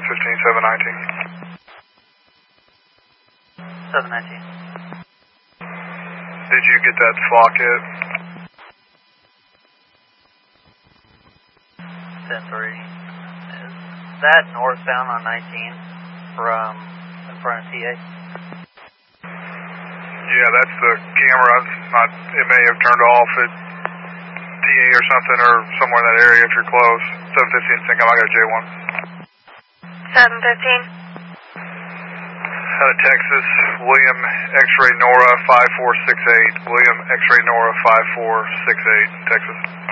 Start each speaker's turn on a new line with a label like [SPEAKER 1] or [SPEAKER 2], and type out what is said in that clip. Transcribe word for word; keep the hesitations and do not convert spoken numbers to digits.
[SPEAKER 1] fifteen, seven nineteen.
[SPEAKER 2] seven nineteen.
[SPEAKER 1] Did you get that flock hit?
[SPEAKER 2] ten three. Is that northbound on nineteen from in front of T A?
[SPEAKER 1] Yeah, that's the camera. It's not, it may have turned off at T A or something, or somewhere in that area if you're close. seven fifteen, Syncom, I got a J one.
[SPEAKER 3] seven fifteen.
[SPEAKER 1] Out of Texas, William X-Ray Nora five four six eight. William X-Ray Nora five four six eight, Texas.